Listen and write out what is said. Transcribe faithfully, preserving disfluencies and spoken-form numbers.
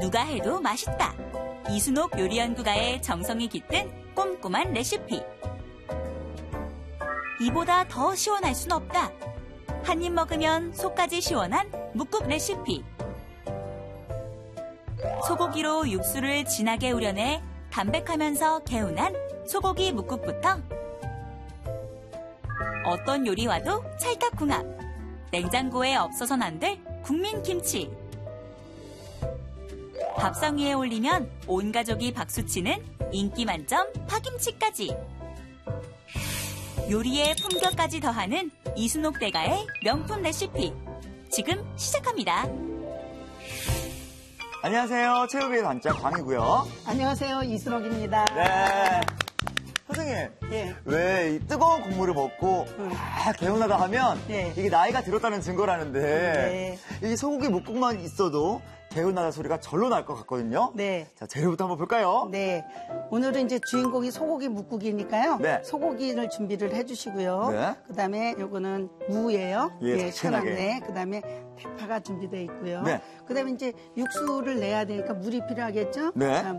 누가 해도 맛있다. 이순옥 요리연구가의 정성이 깃든 꼼꼼한 레시피. 이보다 더 시원할 순 없다. 한 입 먹으면 속까지 시원한 묵국 레시피. 소고기로 육수를 진하게 우려내 담백하면서 개운한 소고기 묵국부터 어떤 요리와도 찰떡궁합. 냉장고에 없어서는 안 될 국민 김치. 밥상 위에 올리면 온 가족이 박수치는 인기 만점 파김치까지. 요리의 품격까지 더하는 이순옥 대가의 명품 레시피. 지금 시작합니다. 안녕하세요. 최후비의 단짝 광이고요. 안녕하세요. 이순옥입니다. 네. 선생님, 예. 왜 이 뜨거운 국물을 먹고 음. 아, 개운하다 하면 예. 이게 나이가 들었다는 증거라는데 네. 이 소고기 묵국만 있어도 개운하다 소리가 절로 날 것 같거든요. 네. 자, 재료부터 한번 볼까요? 네. 오늘은 이제 주인공이 소고기 묵국이니까요. 네. 소고기를 준비를 해주시고요. 네. 그다음에 요거는 무예요. 예, 시원하게. 시원하게. 네. 그다음에 대파가 준비되어 있고요. 네. 그다음에 이제 육수를 내야 되니까 물이 필요하겠죠. 네. 자,